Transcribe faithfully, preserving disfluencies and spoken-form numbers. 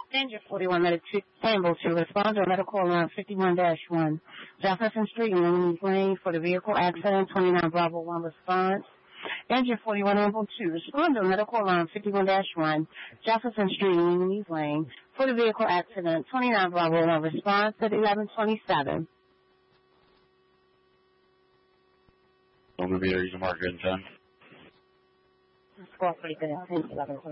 Danger forty-one Medical Ambulance to respond to a medical alarm fifty-one dash one. Jefferson Street, Union Lane for the vehicle accident, twenty-nine Bravo one response. Danger forty-one Ambulance to respond to a medical alarm fifty-one dash one. Jefferson Street, Union Lane for the vehicle accident, twenty-nine Bravo one response at eleven twenty-seven. What would be the reason marker in ten? Squawk pretty good. eleven twenty-seven.